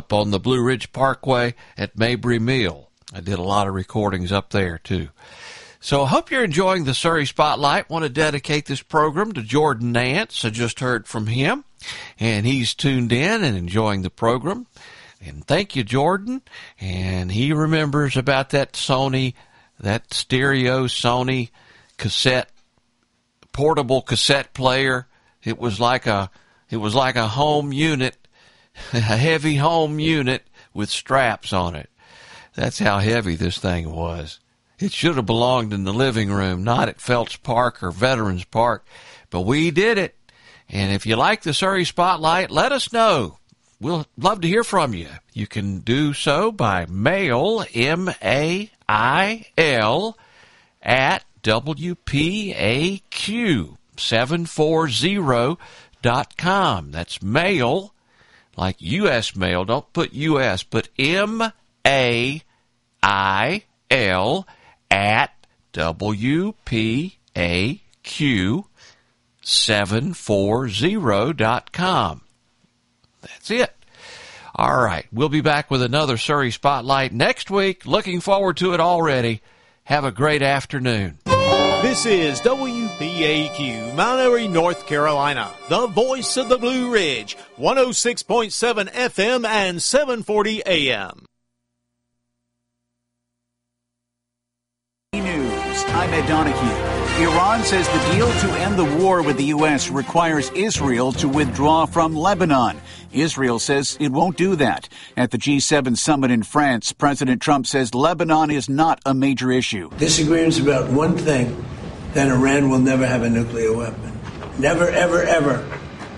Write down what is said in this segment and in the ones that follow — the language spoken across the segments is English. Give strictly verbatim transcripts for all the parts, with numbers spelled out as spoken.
up on the Blue Ridge Parkway at Mabry Mill. I did a lot of recordings up there, too. So I hope you're enjoying the Surrey Spotlight. Want to dedicate this program to Jordan Nance. I just heard from him, and he's tuned in and enjoying the program. And thank you, Jordan. And he remembers about that Sony, that stereo Sony cassette, portable cassette player. It was like a, it was like a home unit, a heavy home unit with straps on it. That's how heavy this thing was. It should have belonged in the living room, not at Phelps Park or Veterans Park. But we did it. And if you like the Surrey Spotlight, let us know. We'll love to hear from you. You can do so by mail, M A I L, at W P A Q seven forty dot com. That's mail, like U S mail. Don't put U S, but M A I L at W P A Q seven forty dot com. That's it. All right. We'll be back with another Surrey Spotlight next week. Looking forward to it already. Have a great afternoon. This is W P A Q, Mount Airy, North Carolina, the voice of the Blue Ridge, one oh six point seven F M and seven forty A M. News. I'm Ed Donahue. Iran says the deal to end the war with the U S requires Israel to withdraw from Lebanon. Israel says it won't do that. At the G seven summit in France, President Trump says Lebanon is not a major issue. Disagreements about one thing, then Iran will never have a nuclear weapon. Never, ever, ever.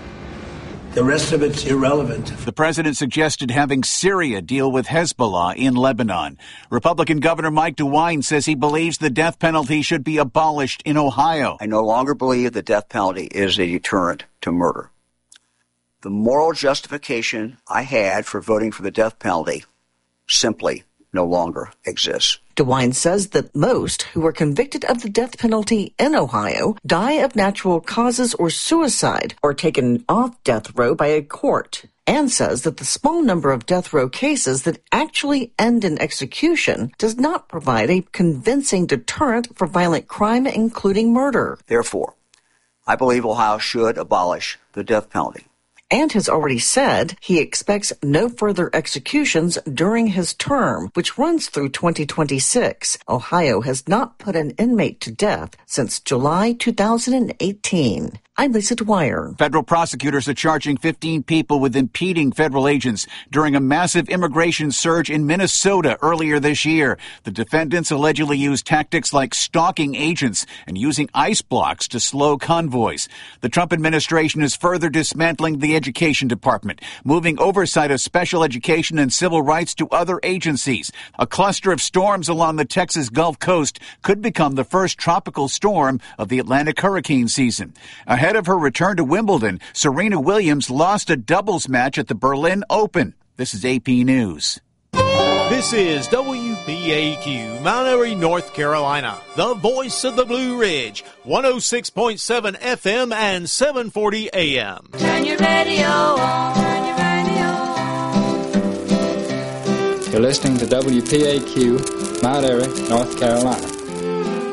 The rest of it's irrelevant. The president suggested having Syria deal with Hezbollah in Lebanon. Republican Governor Mike DeWine says he believes the death penalty should be abolished in Ohio. I no longer believe the death penalty is a deterrent to murder. The moral justification I had for voting for the death penalty simply no longer exists. DeWine says that most who are convicted of the death penalty in Ohio die of natural causes or suicide or taken off death row by a court, and says that the small number of death row cases that actually end in execution does not provide a convincing deterrent for violent crime, including murder. Therefore, I believe Ohio should abolish the death penalty. And has already said he expects no further executions during his term, which runs through twenty twenty-six. Ohio has not put an inmate to death since July two thousand eighteen. I'm Lisa Dwyer. Federal prosecutors are charging fifteen people with impeding federal agents during a massive immigration surge in Minnesota earlier this year. The defendants allegedly used tactics like stalking agents and using ice blocks to slow convoys. The Trump administration is further dismantling the Education Department, moving oversight of special education and civil rights to other agencies. A cluster of storms along the Texas Gulf Coast could become the first tropical storm of the Atlantic hurricane season. Ahead of her return to Wimbledon, Serena Williams lost a doubles match at the Berlin Open. This is A P News. This is W P A Q, Mount Airy, North Carolina, the voice of the Blue Ridge, one oh six point seven F M and seven forty A M. Turn your radio on. Turn your radio on. You're listening to W P A Q, Mount Airy, North Carolina.